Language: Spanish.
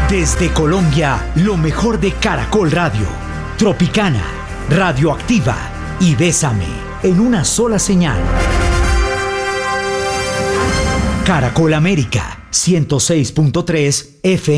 Desde Colombia, lo mejor de Caracol Radio, Tropicana, Radioactiva y Bésame, en una sola señal. Caracol América, 106.3 FM.